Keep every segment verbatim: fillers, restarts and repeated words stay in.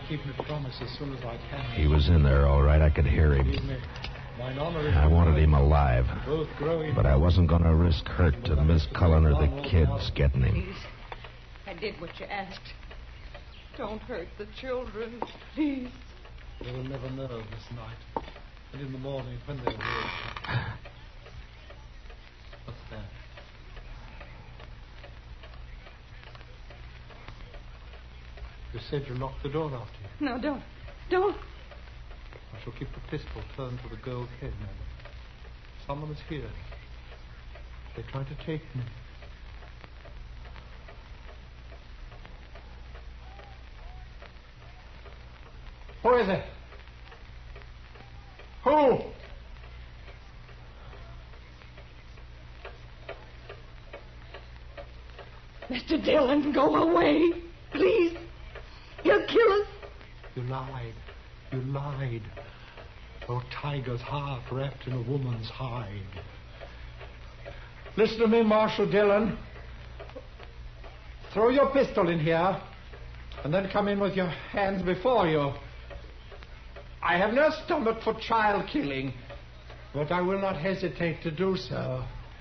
keep my promise as soon as I can. He was in there, all right. I could hear him. I wanted him alive. But I wasn't going to risk hurt to Miss Cullen or the kids getting him. Please. I did what you asked. Don't hurt the children, please. They will never know this night. And in the morning, when they wake. What's that? You said you locked the door after you. No, don't. Don't. I shall keep the pistol turned to the girl's head, madam. Someone is here. They try to take me. Who is it? Who? Mister Dillon, go away. Please. He'll kill us. You lied. You lied. Oh, tiger's heart wrapped in a woman's hide. Listen to me, Marshal Dillon. Throw your pistol in here, and then come in with your hands before you. I have no stomach for child killing, but I will not hesitate to do so.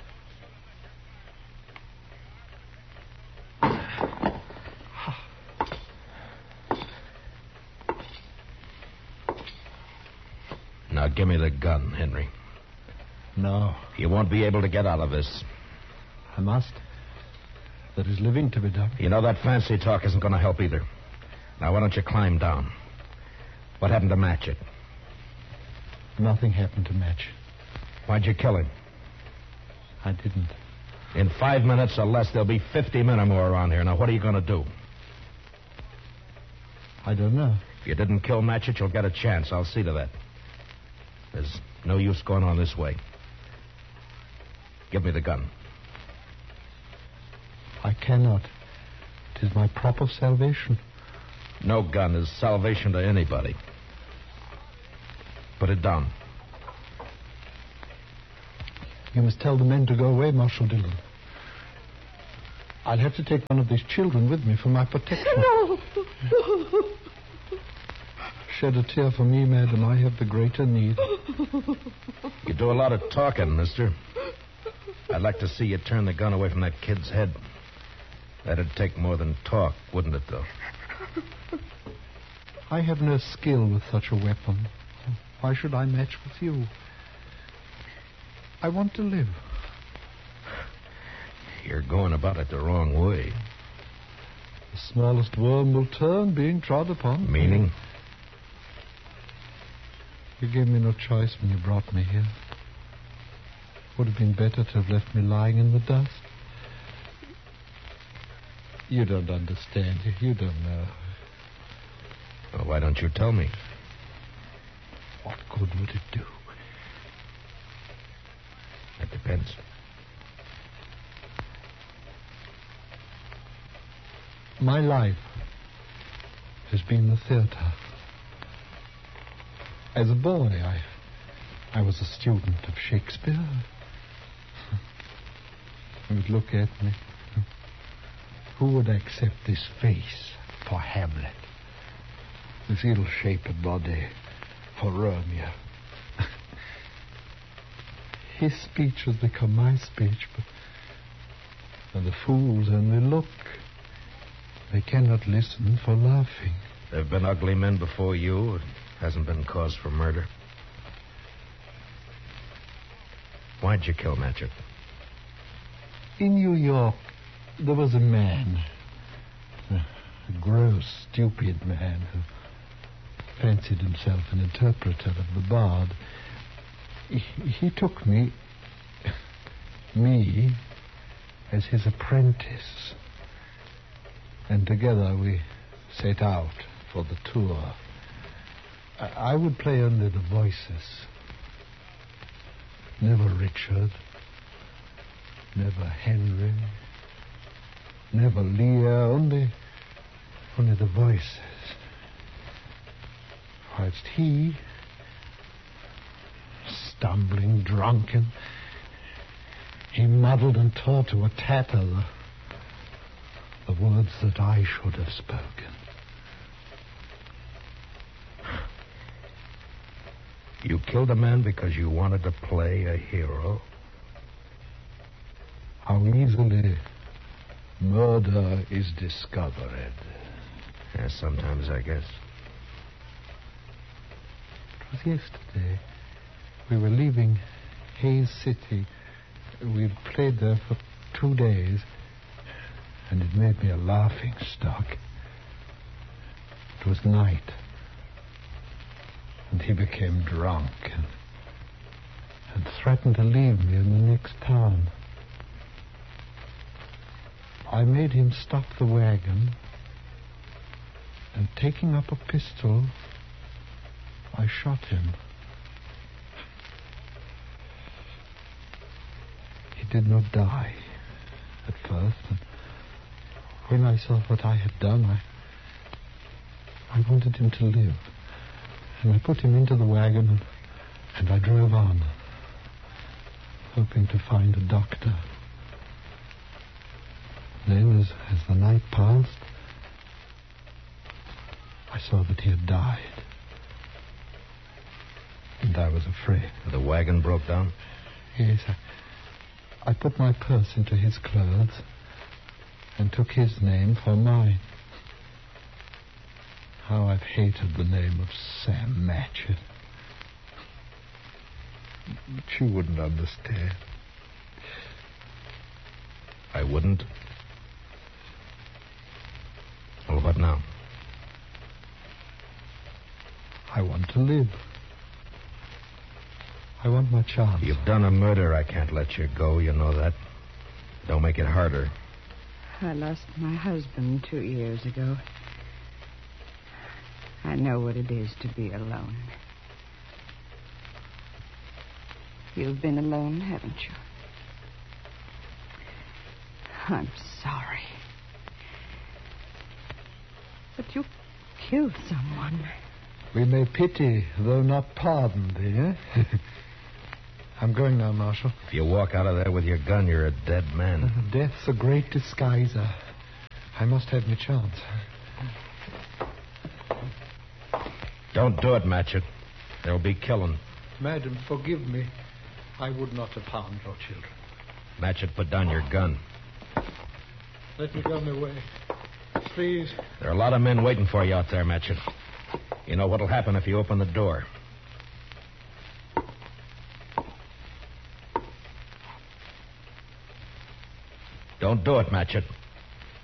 Now give me the gun, Henry. No. You won't be able to get out of this. I must. There is living to be done. You know that fancy talk isn't going to help either. Now why don't you climb down? What happened to Matchett? Nothing happened to Match. Why'd you kill him? I didn't. In five minutes or less, there'll be fifty men or more around here. Now, what are you going to do? I don't know. If you didn't kill Matchett, you'll get a chance. I'll see to that. There's no use going on this way. Give me the gun. I cannot. It is my prop of salvation. No gun is salvation to anybody. Put it down. You must tell the men to go away, Marshal Dillon. I'll have to take one of these children with me for my protection. No. Shed a tear for me, madam. I have the greater need. You do a lot of talking, mister. I'd like to see you turn the gun away from that kid's head. That'd take more than talk, wouldn't it, though? I have no skill with such a weapon. Why should I match with you? I want to live. You're going about it the wrong way. The smallest worm will turn, being trod upon. Meaning? You gave me no choice when you brought me here. Would have been better to have left me lying in the dust. You don't understand. You don't know. Well, why don't you tell me? What good would it do? That depends. My life has been the theater. As a boy, I, I was a student of Shakespeare. You would look at me. Who would accept this face for Hamlet? This ill-shaped body for Romeo? His speech has become my speech, but and the fools only look. They cannot listen for laughing. There have been ugly men before you. It hasn't been cause for murder. Why'd you kill Matchett? In New York, there was a man, a gross, stupid man who fancied himself an interpreter of the bard. He, he took me, me, as his apprentice. And together we set out for the tour. I, I would play only the voices. Never Richard. Never Henry. Never Lear. Only, only the voices. Whilst he, stumbling, drunken, he muddled and tore to a tatter the, the words that I should have spoken. You killed a man because you wanted to play a hero? How easily murder is discovered. Yeah, sometimes, I guess. It was yesterday. We were leaving Hayes City. We'd played there for two days, and it made me a laughing stock. It was night, and he became drunk and, and threatened to leave me in the next town. I made him stop the wagon, and taking up a pistol, I shot him. He did not die at first, and when I saw what I had done, I, I wanted him to live. And I put him into the wagon, and, and I drove on, hoping to find a doctor. Then, as, as the night passed, I saw that he had died. And I was afraid. The wagon broke down? Yes, I, I put my purse into his clothes and took his name for mine. How I've hated the name of Sam Matchett. But you wouldn't understand. I wouldn't? Well, what now? I want to live. I want my chance. You've done a murder. I can't let you go. You know that. Don't make it harder. I lost my husband two years ago. I know what it is to be alone. You've been alone, haven't you? I'm sorry. But you killed someone. We may pity, though not pardon thee, eh? I'm going now, Marshal. If you walk out of there with your gun, you're a dead man. Uh, death's a great disguiser. I must have my chance. Don't do it, Matchett. There'll be killing. Madam, forgive me. I would not have harmed your children. Matchett, put down your gun. Let me go my way. Please. There are a lot of men waiting for you out there, Matchett. You know what'll happen if you open the door. Don't do it, Matchett.